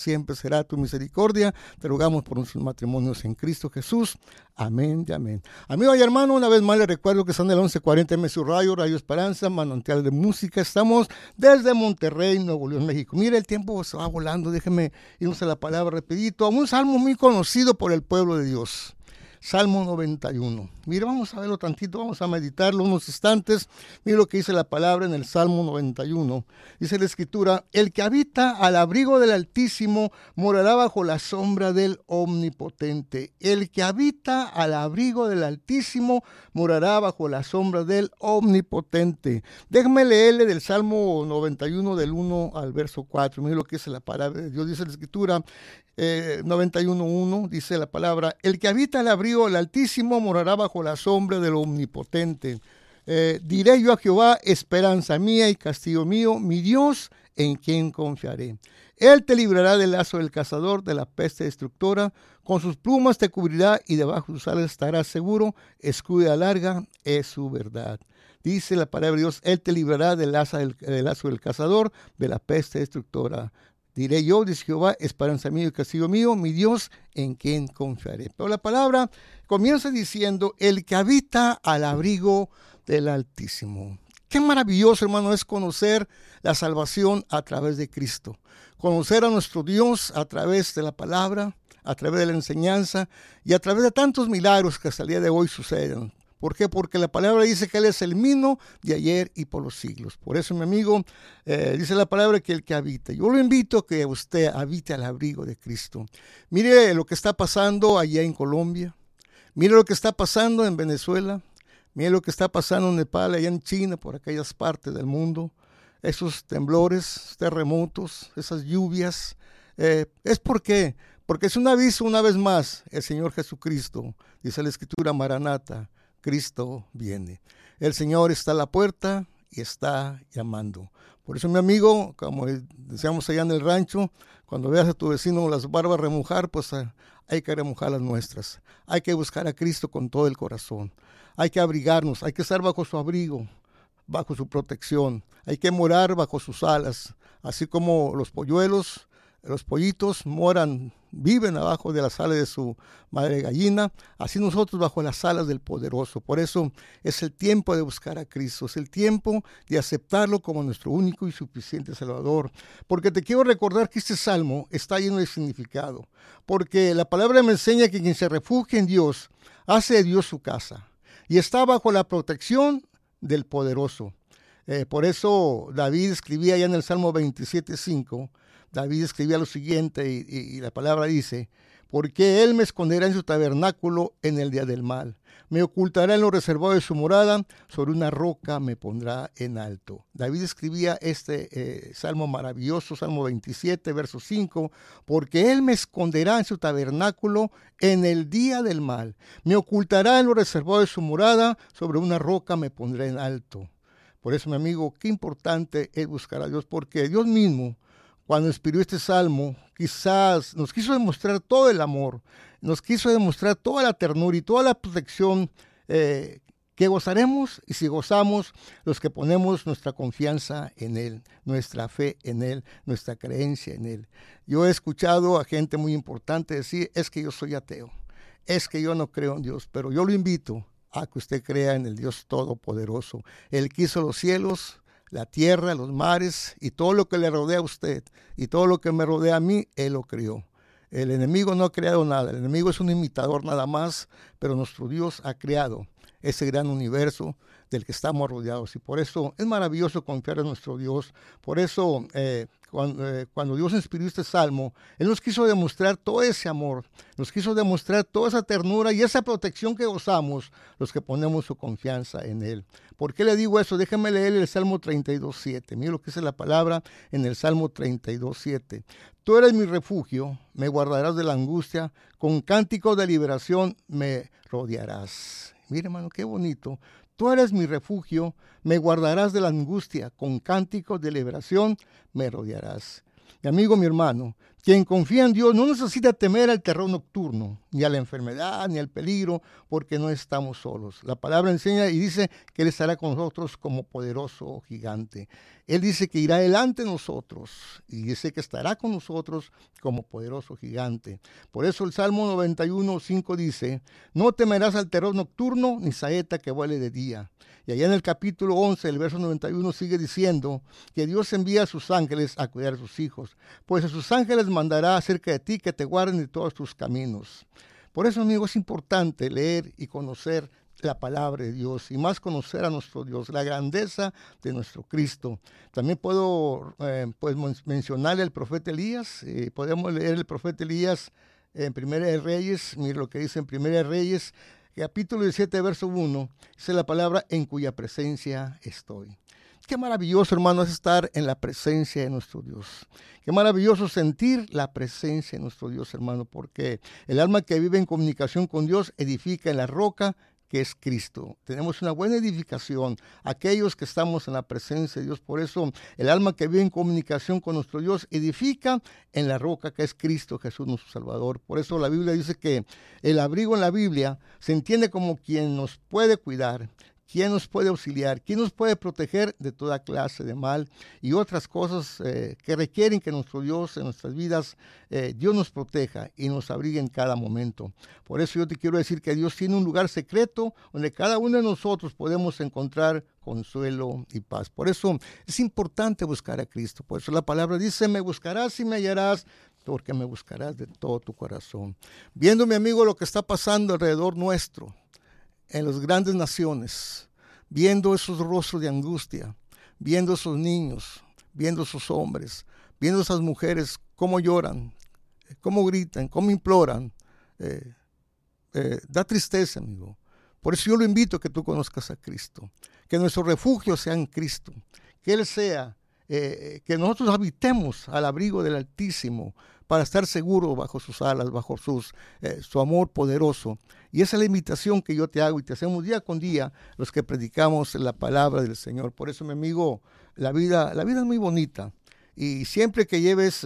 siempre será tu misericordia. Te rogamos por nuestros matrimonios en Cristo Jesús. Amén y amén. Amigo y hermano, una vez más les recuerdo que están en el 1140 MSU Radio Esperanza, manantial de música. Estamos desde Monterrey, Nuevo León, México. Mire, el tiempo se va volando. Déjeme irnos a la palabra rapidito. A un salmo muy conocido por el pueblo de Dios. Salmo 91. Mire, vamos a verlo tantito, vamos a meditarlo unos instantes. Mire lo que dice la palabra en el Salmo 91. Dice la Escritura: el que habita al abrigo del Altísimo morará bajo la sombra del Omnipotente. El que habita al abrigo del Altísimo morará bajo la sombra del Omnipotente. Déjame leerle del Salmo 91 del 1 al verso 4. Mire lo que dice la palabra de Dios. Dice la Escritura 91:1, dice la palabra: el que habita al abrigo del Altísimo morará bajo la sombra del Omnipotente. Diré yo a Jehová, esperanza mía y castillo mío, mi Dios, en quien confiaré. Él te librará del lazo del cazador, de la peste destructora. Con sus plumas te cubrirá y debajo de sus alas estarás seguro. Escudo larga es su verdad. Dice la palabra de Dios: él te librará del lazo del cazador, de la peste destructora. Diré yo, dice Jehová, esperanza mía y castillo mío, mi Dios, en quien confiaré. Pero la palabra comienza diciendo: el que habita al abrigo del Altísimo. Qué maravilloso, hermano, es conocer la salvación a través de Cristo. Conocer a nuestro Dios a través de la palabra, a través de la enseñanza y a través de tantos milagros que hasta el día de hoy suceden. ¿Por qué? Porque la palabra dice que Él es el mismo de ayer y por los siglos. Por eso, mi amigo, dice la palabra que el que habita. Yo lo invito a que usted habite al abrigo de Cristo. Mire lo que está pasando allá en Colombia. Mire lo que está pasando en Venezuela. Mire lo que está pasando en Nepal, allá en China, por aquellas partes del mundo. Esos temblores, terremotos, esas lluvias. ¿Es por qué? Porque es un aviso una vez más. El Señor Jesucristo, dice la Escritura, Maranata, Cristo viene. El Señor está a la puerta y está llamando. Por eso, mi amigo, como decíamos allá en el rancho, cuando veas a tu vecino las barbas remojar, pues hay que remojar las nuestras. Hay que buscar a Cristo con todo el corazón. Hay que abrigarnos, hay que estar bajo su abrigo, bajo su protección. Hay que morar bajo sus alas, así como los polluelos, los pollitos viven abajo de las alas de su madre gallina, así nosotros bajo las alas del Poderoso. Por eso es el tiempo de buscar a Cristo, es el tiempo de aceptarlo como nuestro único y suficiente Salvador. Porque te quiero recordar que este salmo está lleno de significado, porque la palabra me enseña que quien se refugia en Dios hace de Dios su casa y está bajo la protección del Poderoso. Por eso David escribía ya en el Salmo 27:5, David escribía lo siguiente y la palabra dice: porque él me esconderá en su tabernáculo en el día del mal, me ocultará en lo reservado de su morada, sobre una roca me pondrá en alto. David escribía este salmo maravilloso, Salmo 27, verso 5, porque él me esconderá en su tabernáculo en el día del mal, me ocultará en lo reservado de su morada, sobre una roca me pondrá en alto. Por eso, mi amigo, qué importante es buscar a Dios, porque Dios mismo, cuando inspiró este salmo, quizás nos quiso demostrar todo el amor, nos quiso demostrar toda la ternura y toda la protección que gozaremos, y si gozamos, los que ponemos nuestra confianza en Él, nuestra fe en Él, nuestra creencia en Él. Yo he escuchado a gente muy importante decir: es que yo soy ateo, es que yo no creo en Dios, pero yo lo invito a que usted crea en el Dios Todopoderoso. Él que hizo los cielos, la tierra, los mares y todo lo que le rodea a usted y todo lo que me rodea a mí, Él lo creó. El enemigo no ha creado nada, el enemigo es un imitador nada más, pero nuestro Dios ha creado ese gran universo del que estamos rodeados, y por eso es maravilloso confiar en nuestro Dios. Por eso cuando Dios inspiró este salmo, Él nos quiso demostrar todo ese amor, nos quiso demostrar toda esa ternura y esa protección que gozamos los que ponemos su confianza en Él. ¿Por qué le digo eso? Déjame leer el Salmo 32:7. Mira lo que dice la palabra en el Salmo 32:7. Tú eres mi refugio, me guardarás de la angustia, con cántico de liberación me rodearás. Mira, hermano, qué bonito. Tú eres mi refugio, me guardarás de la angustia, con cánticos de liberación me rodearás. Mi amigo, mi hermano, Quien confía en Dios no necesita temer al terror nocturno, ni a la enfermedad, ni al peligro, porque no estamos solos. La palabra enseña y dice que Él estará con nosotros como poderoso gigante. Él dice que irá delante de nosotros y dice que estará con nosotros como poderoso gigante. Por eso el Salmo 91:5 dice: no temerás al terror nocturno, ni saeta que vuele de día. Y allá en el capítulo 11, el verso 91 sigue diciendo que Dios envía a sus ángeles a cuidar a sus hijos, pues a sus ángeles mandará acerca de ti que te guarden de todos tus caminos. Por eso, amigo, es importante leer y conocer la palabra de Dios y más conocer a nuestro Dios, la grandeza de nuestro Cristo. También puedo mencionarle al profeta Elías. Podemos leer el profeta Elías en Primera de Reyes. Mire lo que dice en Primera de Reyes, capítulo 17, verso 1. Dice la palabra: en cuya presencia estoy. Qué maravilloso, hermano, es estar en la presencia de nuestro Dios. Qué maravilloso sentir la presencia de nuestro Dios, hermano, porque el alma que vive en comunicación con Dios edifica en la roca que es Cristo. Tenemos una buena edificación, aquellos que estamos en la presencia de Dios. Por eso el alma que vive en comunicación con nuestro Dios edifica en la roca que es Cristo Jesús, nuestro Salvador. Por eso la Biblia dice que el abrigo en la Biblia se entiende como quien nos puede cuidar, ¿quién nos puede auxiliar? ¿Quién nos puede proteger de toda clase de mal y otras cosas que requieren que nuestro Dios en nuestras vidas, Dios nos proteja y nos abrigue en cada momento? Por eso yo te quiero decir que Dios tiene un lugar secreto donde cada uno de nosotros podemos encontrar consuelo y paz. Por eso es importante buscar a Cristo. Por eso la palabra dice: me buscarás y me hallarás, porque me buscarás de todo tu corazón. Viendo, mi amigo, lo que está pasando alrededor nuestro, en las grandes naciones, viendo esos rostros de angustia, viendo esos niños, viendo esos hombres, viendo esas mujeres, cómo lloran, cómo gritan, cómo imploran, da tristeza, amigo. Por eso yo lo invito a que tú conozcas a Cristo, que nuestro refugio sea en Cristo, que Él sea, que nosotros habitemos al abrigo del Altísimo, para estar seguros bajo sus alas, bajo su amor poderoso. Y esa es la invitación que yo te hago y te hacemos día con día los que predicamos la palabra del Señor. Por eso, mi amigo, la vida es muy bonita. Y siempre que lleves,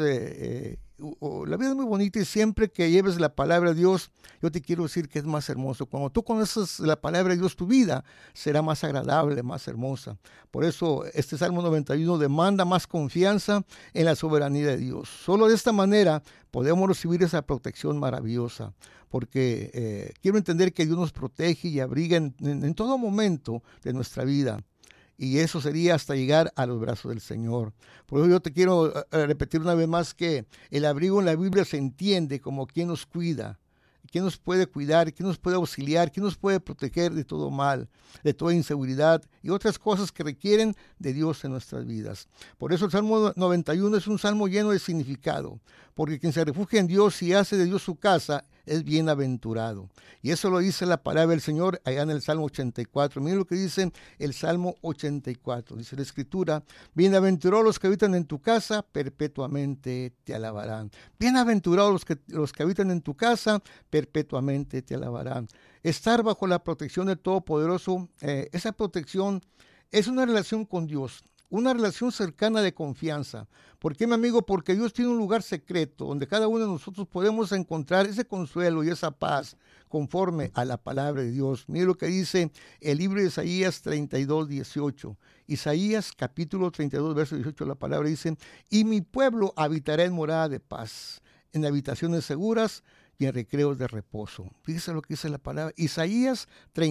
la vida es muy bonita y siempre que lleves la palabra de Dios, yo te quiero decir que es más hermoso. Cuando tú conoces la palabra de Dios, tu vida será más agradable, más hermosa. Por eso este Salmo 91 demanda más confianza en la soberanía de Dios. Solo de esta manera podemos recibir esa protección maravillosa, porque quiero entender que Dios nos protege y abriga en todo momento de nuestra vida. Y eso sería hasta llegar a los brazos del Señor. Por eso yo te quiero repetir una vez más que el abrigo en la Biblia se entiende como quien nos cuida, quién nos puede cuidar, quién nos puede auxiliar, quién nos puede proteger de todo mal, de toda inseguridad y otras cosas que requieren de Dios en nuestras vidas. Por eso el Salmo 91 es un salmo lleno de significado, porque quien se refugia en Dios y hace de Dios su casa es bienaventurado. Y eso lo dice la palabra del Señor allá en el Salmo 84. Miren lo que dice el Salmo 84. Dice la Escritura: bienaventurados los que habitan en tu casa, perpetuamente te alabarán. Bienaventurados los que habitan en tu casa, perpetuamente te alabarán. Estar bajo la protección del Todopoderoso, esa protección es una relación con Dios, una relación cercana de confianza. ¿Por qué, mi amigo? Porque Dios tiene un lugar secreto donde cada uno de nosotros podemos encontrar ese consuelo y esa paz conforme a la palabra de Dios. Mire lo que dice el libro de Isaías 32:18. Isaías capítulo 32, verso 18, la palabra dice: y mi pueblo habitará en morada de paz, en habitaciones seguras y en recreos de reposo. Fíjese lo que dice la palabra. Isaías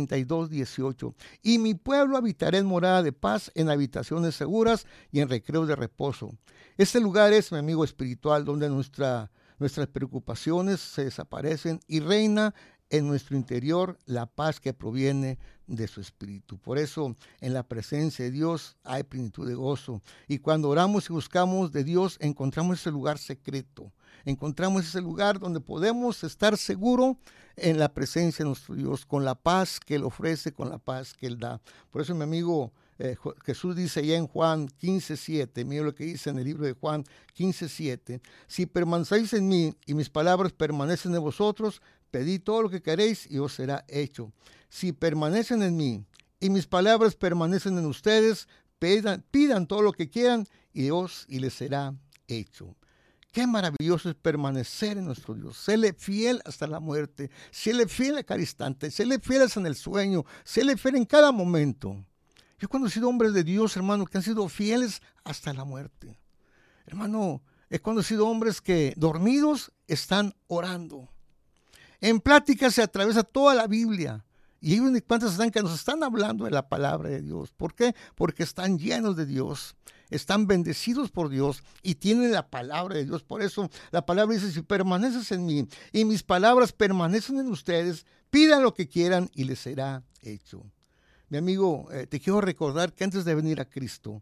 32:18. Y mi pueblo habitará en morada de paz, en habitaciones seguras y en recreos de reposo. Este lugar es, mi amigo espiritual, donde nuestras preocupaciones se desaparecen y reina en nuestro interior la paz que proviene de su espíritu. Por eso en la presencia de Dios hay plenitud de gozo. Y cuando oramos y buscamos de Dios, encontramos ese lugar secreto. Encontramos ese lugar donde podemos estar seguros en la presencia de nuestro Dios, con la paz que Él ofrece, con la paz que Él da. Por eso, mi amigo, Jesús dice ya en Juan 15:7, mira lo que dice en el libro de Juan 15:7: si permanecéis en mí y mis palabras permanecen en vosotros, pedid todo lo que queréis y os será hecho. Si permanecen en mí y mis palabras permanecen en ustedes, pidan todo lo que quieran y les será hecho. Qué maravilloso es permanecer en nuestro Dios, serle fiel hasta la muerte, serle fiel a cada instante, serle fiel en el sueño, serle fiel en cada momento. Yo he conocido hombres de Dios, hermano, que han sido fieles hasta la muerte. Hermano, he conocido hombres que dormidos están orando. En pláticas se atraviesa toda la Biblia. Y hay unas cuantas están que nos están hablando de la palabra de Dios. ¿Por qué? Porque están llenos de Dios, están bendecidos por Dios y tienen la palabra de Dios. Por eso la palabra dice, si permaneces en mí y mis palabras permanecen en ustedes, pidan lo que quieran y les será hecho. Mi amigo, te quiero recordar que antes de venir a Cristo,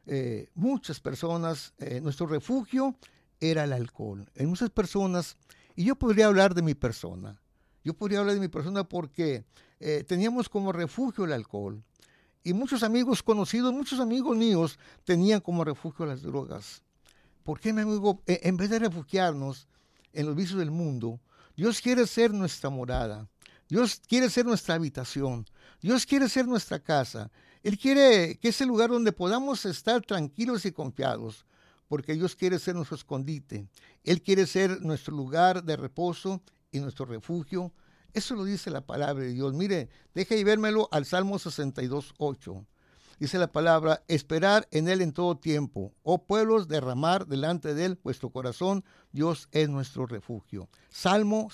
muchas personas, nuestro refugio era el alcohol. En muchas personas, y yo podría hablar de mi persona. Yo podría hablar de mi persona porque teníamos como refugio el alcohol. Y muchos amigos conocidos, muchos amigos míos tenían como refugio las drogas. ¿Por qué, mi amigo? En vez de refugiarnos en los vicios del mundo, Dios quiere ser nuestra morada. Dios quiere ser nuestra habitación. Dios quiere ser nuestra casa. Él quiere que es el lugar donde podamos estar tranquilos y confiados, porque Dios quiere ser nuestro escondite. Él quiere ser nuestro lugar de reposo y nuestro refugio. Eso lo dice la palabra de Dios. Mire, deja y vérmelo al Salmo 62:8. Dice la palabra, esperar en Él en todo tiempo. Oh pueblos, derramar delante de Él vuestro corazón. Dios es nuestro refugio. Salmo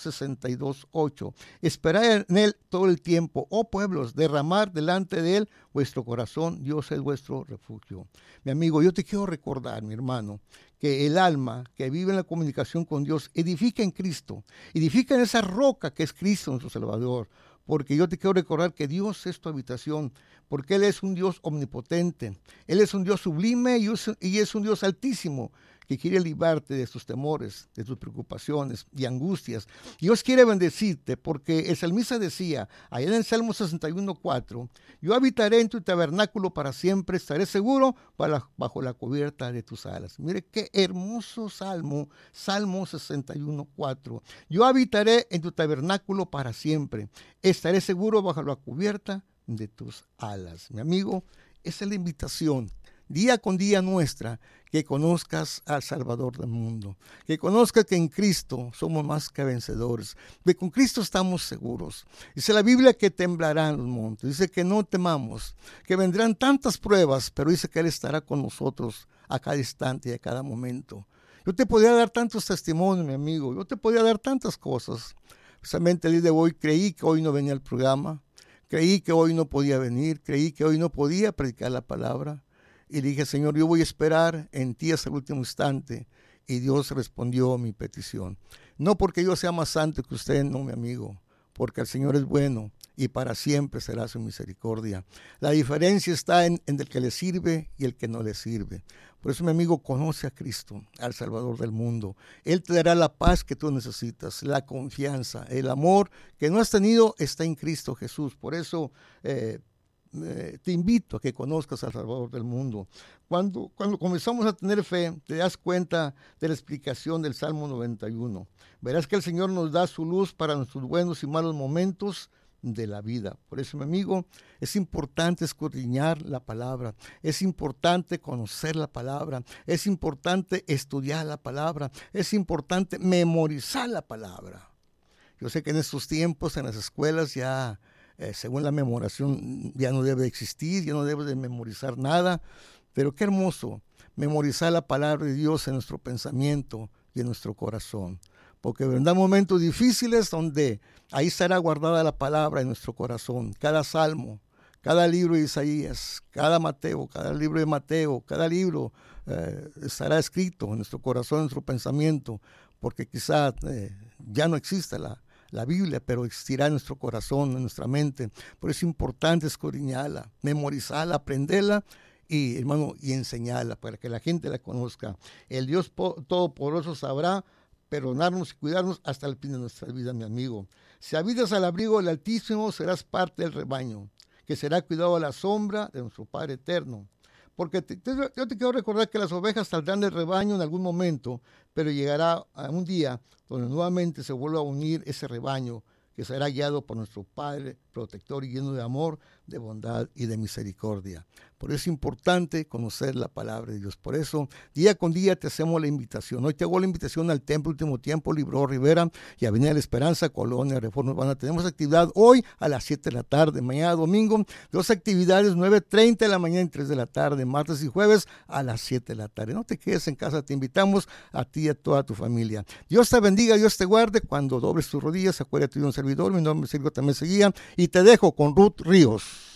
62:8. Esperar en Él todo el tiempo. Oh pueblos, derramar delante de Él vuestro corazón. Dios es vuestro refugio. Mi amigo, yo te quiero recordar, mi hermano, que el alma que vive en la comunicación con Dios edifica en Cristo. Edifica en esa roca que es Cristo nuestro Salvador. Porque yo te quiero recordar que Dios es tu habitación, porque Él es un Dios omnipotente, Él es un Dios sublime y es un Dios altísimo que quiere librarte de tus temores, de tus preocupaciones y angustias. Dios quiere bendecirte porque el salmista decía, allá en el Salmo 61:4, yo habitaré en tu tabernáculo para siempre, estaré seguro bajo la cubierta de tus alas. Mire qué hermoso salmo, Salmo 61:4. Yo habitaré en tu tabernáculo para siempre, estaré seguro bajo la cubierta de tus alas. Mi amigo, esa es la invitación día con día nuestra, que conozcas al Salvador del mundo, que conozcas que en Cristo somos más que vencedores, que con Cristo estamos seguros. Dice la Biblia que temblarán los montes, dice que no temamos, que vendrán tantas pruebas, pero dice que Él estará con nosotros a cada instante y a cada momento. Yo te podría dar tantos testimonios, mi amigo, yo te podría dar tantas cosas. Precisamente el día de hoy creí que hoy no venía el programa, creí que hoy no podía venir, creí que hoy no podía predicar la palabra. Y le dije, Señor, yo voy a esperar en ti hasta el último instante. Y Dios respondió a mi petición. No porque yo sea más santo que usted, no, mi amigo, porque el Señor es bueno y para siempre será su misericordia. La diferencia está en el que le sirve y el que no le sirve. Por eso, mi amigo, conoce a Cristo, al Salvador del mundo. Él te dará la paz que tú necesitas, la confianza, el amor que no has tenido está en Cristo Jesús. Por eso, te invito a que conozcas al Salvador del mundo. Cuando comenzamos a tener fe, te das cuenta de la explicación del Salmo 91. Verás que el Señor nos da su luz para nuestros buenos y malos momentos de la vida. Por eso, mi amigo, es importante escudriñar la palabra, es importante conocer la palabra, es importante estudiar la palabra, es importante memorizar la palabra. Yo sé que en estos tiempos, en las escuelas, ya según la memoración ya no debe existir, ya no debe de memorizar nada, pero qué hermoso memorizar la palabra de Dios en nuestro pensamiento y en nuestro corazón, porque vendrán momentos difíciles donde ahí estará guardada la palabra en nuestro corazón, cada salmo, cada libro de Isaías, cada libro de Mateo, cada libro estará escrito en nuestro corazón, en nuestro pensamiento, porque quizá ya no exista la Biblia, pero existirá en nuestro corazón, en nuestra mente. Por eso es importante escudriñarla, memorizarla, aprenderla y, hermano, y enseñarla para que la gente la conozca. El Dios Todopoderoso sabrá perdonarnos y cuidarnos hasta el fin de nuestra vida, mi amigo. Si habitas al abrigo del Altísimo, serás parte del rebaño, que será cuidado a la sombra de nuestro Padre eterno. Porque yo te quiero recordar que las ovejas saldrán del rebaño en algún momento, pero llegará a un día donde nuevamente se vuelva a unir ese rebaño que será guiado por nuestro Padre protector y lleno de amor, de bondad y de misericordia. Por eso es importante conocer la palabra de Dios. Por eso, día con día te hacemos la invitación. Hoy te hago la invitación al Templo Último Tiempo, Libro Rivera y Avenida de la Esperanza, Colonia Reforma Urbana. Tenemos actividad hoy a las 7 de la tarde, mañana domingo, 2 actividades, 9:30 de la mañana y 3 de la tarde, martes y jueves a las 7 de la tarde. No te quedes en casa, te invitamos a ti y a toda tu familia. Dios te bendiga, Dios te guarde. Cuando dobles tus rodillas, acuérdate de un servidor, mi nombre es Sergio también seguía, y te dejo con Ruth Ríos.